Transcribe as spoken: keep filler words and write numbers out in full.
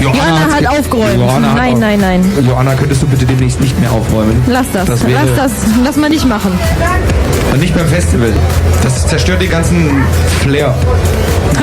Johanna, Johanna hat ge- aufgeräumt. Johanna hat Nein, auf- nein, nein. Johanna, könntest du bitte demnächst nicht mehr aufräumen? Lass das. Das wäre- Lass das. Lass mal nicht machen. Und nicht beim Festival. Das zerstört den ganzen Flair.